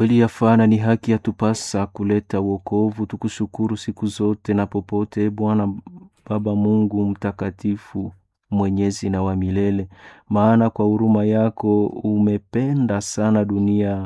Kweli yafana ni haki yatupasa kuleta wokovu, tukushukuru siku zote na popote, Bwana Baba Mungu mtakatifu, mwenyezi na wa milele. Maana kwa huruma yako umependa sana dunia,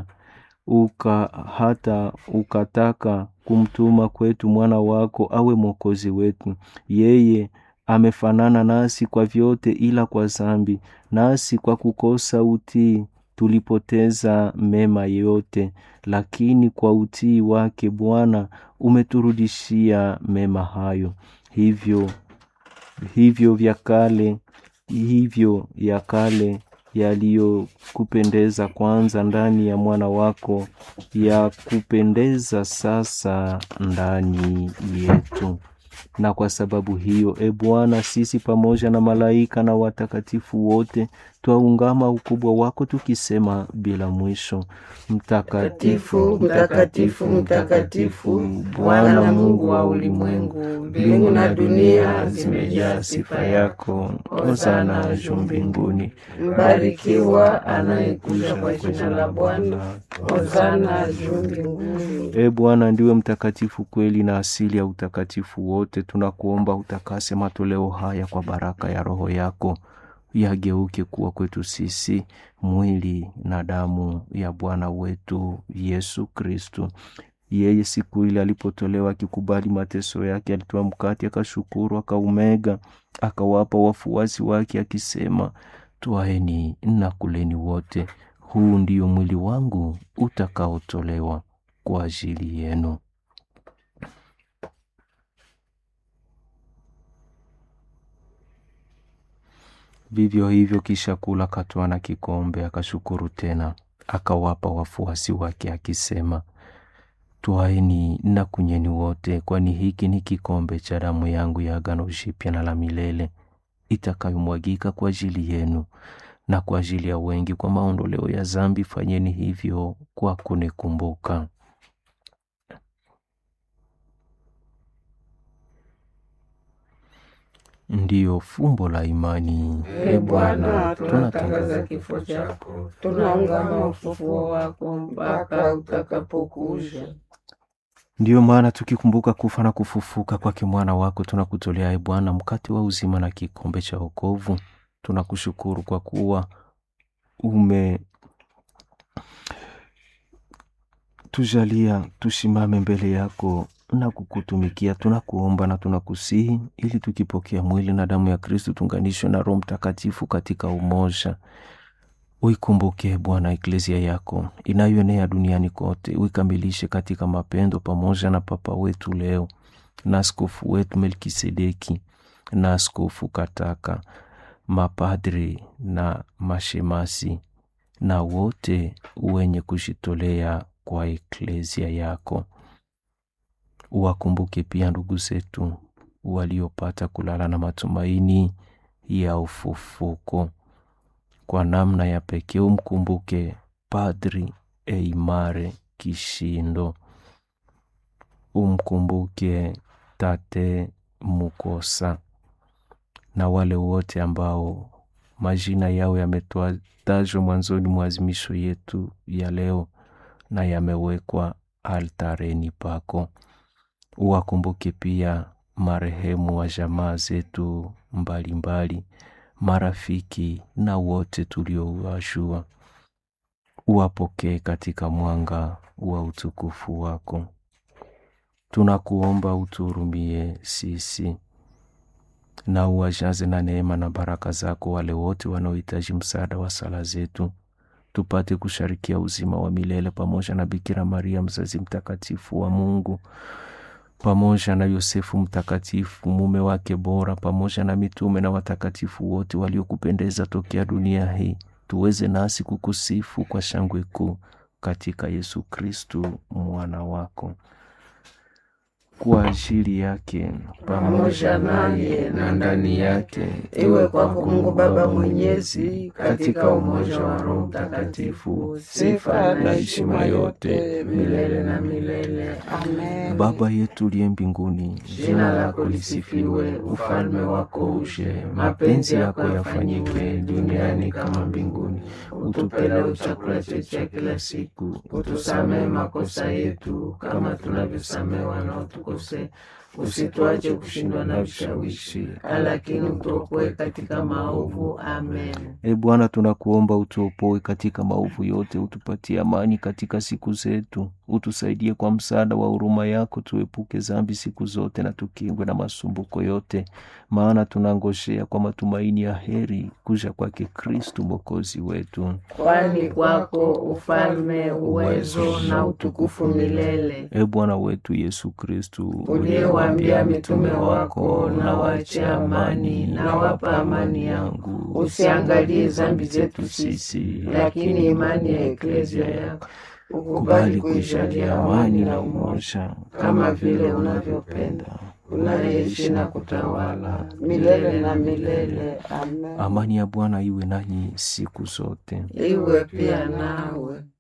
hata ukataka kumtuma kwetu mwana wako awe mwokozi wetu. Yeye amefanana nasi kwa vyote ila kwa dhambi, nasi kwa kukosa utii tulipoteza mema yote, lakini kwa utii wake Bwana umeturudishia mema hayo. Hivyo ya kale yaliyokupendeza kwanza ndani ya mwana wako, ya kupendeza sasa ndani yetu. Na kwa sababu hiyo, Bwana, sisi pamoja na malaika na watakatifu wote twaungama ukubwa wako tukisema bila mwisho: Mtakatifu, mtakatifu, mtakatifu, Bwana Mungu wa ulimwengu. Mbingu na dunia zimejaa sifa yako. Hosana juu mbinguni. Mbarikiwa anayekuja kwa jina la Bwana. Hosana juu mbinguni. Bwana ndiwe mtakatifu kweli na asili ya utakatifu wote. Tunakuomba utakase matoleo haya kwa baraka ya Roho yako, yageuke kuwa kwetu sisi mwili na damu ya Bwana wetu Yesu Kristo. Yeye siku ile alipotolewa akikubali mateso yake, alitoa mkate, akashukuru, akaumega, akawapa wafuasi wake akisema, twaeni na kuleni wote, huu ndio mwili wangu utakaotolewa kwa ajili yenu. Vivyo hivyo kisha kula, katwaa na kikombe, akashukuru tena, akawapa wafuasi wake akisema, twaeni na kunyweni wote, kwani hiki ni kikombe cha damu yangu ya agano jipya na la milele, itakayomwagika kwa ajili yenu na kwa ajili ya wengi kwa maondoleo ya dhambi. Fanyeni hivyo kwa kunikumbuka. Ndiyo fumbo la imani. Bwana, tunatangaza kifo chako, tunaungama ufufuo wako mpaka utakapokuja. Ndiyo maana tukikumbuka kufa na kufufuka kwake mwana wako, tunakutolea Bwana mkate wa uzima na kikombe cha wokovu. Tunakushukuru kwa kuwa tujalia tusimame mbele yako na kukutumikia. Tunakuomba na tunakusihi ili tukipokea mwili na damu ya Kristo tunganishwe na Roho Mtakatifu katika umoja. Uikumbuke Bwana eklesia yako inayoenea duniani kote, uikamilishe katika mapendo, pamoja na Papa wetu leo na askofu wetu Melkisedeki na askofu Kataka, mapadri na mashemasi na wote wenye kujitolea kwa eklesia yako. Uwakumbuke pia ndugu zetu waliopata kulala na matumaini ya ufufuko. Kwa namna ya pekee umkumbuke Padri Eimare Kishindo, umkumbuke Tate Mukosa na wale wote ambao majina yao yametajwa mwanzoni mwa azimisho yetu ya leo na yamewekwa altareni pako. Uwakumbuke pia marehemu wa jamaa zetu mbalimbali, marafiki na wote tuliowajua. Uwapokee katika mwanga wa utukufu wako. Tunakuomba utuhurumie sisi na uwajaze na neema na baraka zako wale wote wanaohitaji msaada wa sala zetu, tupate kusharikia uzima wa milele pamoja na Bikira Maria mzazi mtakatifu wa Mungu, pamoja na Yosefu mtakatifu mume wake bora, pamoja na mitume na watakatifu wote waliokupendeza tokea dunia hii, tuweze nasi kukusifu kwa shangwe kuu katika Yesu Kristo mwana wako. kwa ajili yake, pamoja naye na ndani yake, iwe kwako Mungu Baba Mwenyezi, katika umoja wa Roho Mtakatifu, sifa na heshima yote milele na milele. Amen. Baba yetu uliye mbinguni, jina lako lisifiwe, ufalme wako uje, mapenzi yako yafanyike duniani kama mbinguni. Utupe leo chakula chetu cha kila siku, utusamehe makosa yetu kama tunavyosamehe wanaotukosea, usituache kushindwa na vishawishi, lakini utuokoe katika maovu. Amen. Bwana, tunakuomba utuopoe katika maovu yote, utupatie amani katika siku zetu, utusaidie kwa msaada wa huruma yako, tuepuke dhambi siku zote na tukingwe na masumbuko yote, maana tunangojea kwa matumaini ya heri kuja kwake Kristo Mwokozi wetu. Kwani kwako ufalme, uwezo na utukufu milele. Bwana wetu Yesu Kristo, uliyewaambia mitume wako, na waache amani, na wapa amani yangu, usiangalie dhambi zetu sisi, lakini imani ya Eklesia yako. Ukubali kuijalia amani na umoja, kama vile unavyopenda, unaishi na kutawala milele na milele. Amen. Amani ya Bwana iwe nanyi siku zote. Iwe pia nawe.